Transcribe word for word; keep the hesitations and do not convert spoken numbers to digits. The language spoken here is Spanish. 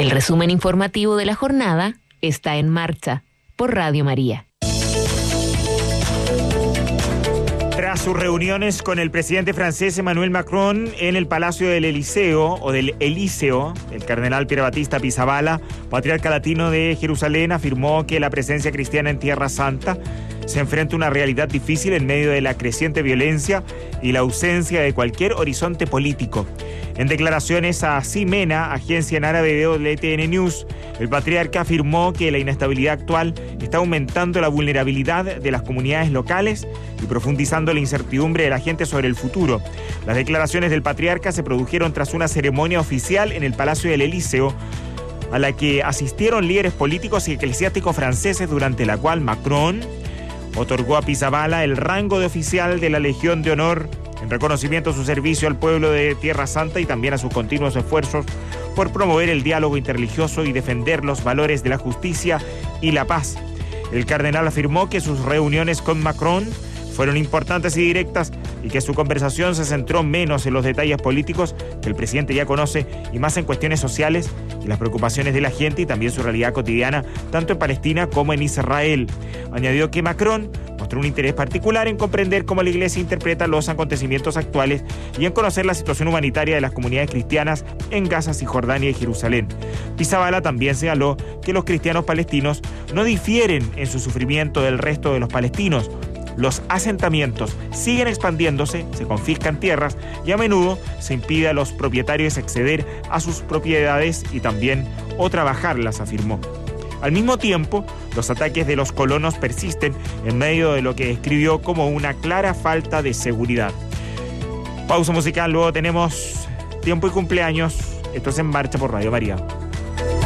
El resumen informativo de la jornada está en marcha por Radio María. Tras sus reuniones con el presidente francés Emmanuel Macron en el Palacio del Eliseo, o del Elíseo, el cardenal Pier Battista Pizzaballa, patriarca latino de Jerusalén, afirmó que la presencia cristiana en Tierra Santa se enfrenta a una realidad difícil en medio de la creciente violencia y la ausencia de cualquier horizonte político. En declaraciones a Simena, agencia en árabe de W T N News, el patriarca afirmó que la inestabilidad actual está aumentando la vulnerabilidad de las comunidades locales y profundizando la incertidumbre de la gente sobre el futuro. Las declaraciones del patriarca se produjeron tras una ceremonia oficial en el Palacio del Elíseo, a la que asistieron líderes políticos y eclesiásticos franceses, durante la cual Macron otorgó a Pizzaballa el rango de oficial de la Legión de Honor en reconocimiento a su servicio al pueblo de Tierra Santa y también a sus continuos esfuerzos por promover el diálogo interreligioso y defender los valores de la justicia y la paz. El cardenal afirmó que sus reuniones con Macron fueron importantes y directas y que su conversación se centró menos en los detalles políticos que el presidente ya conoce y más en cuestiones sociales y las preocupaciones de la gente y también su realidad cotidiana, tanto en Palestina como en Israel. Añadió que Macron mostró un interés particular en comprender cómo la Iglesia interpreta los acontecimientos actuales y en conocer la situación humanitaria de las comunidades cristianas en Gaza, Cisjordania y Jerusalén. Pizzaballa también señaló que los cristianos palestinos no difieren en su sufrimiento del resto de los palestinos. Los asentamientos siguen expandiéndose, se confiscan tierras y a menudo se impide a los propietarios acceder a sus propiedades y también o trabajarlas, afirmó. Al mismo tiempo, los ataques de los colonos persisten en medio de lo que describió como una clara falta de seguridad. Pausa musical, luego tenemos Tiempo y Cumpleaños. Esto es En Marcha por Radio María.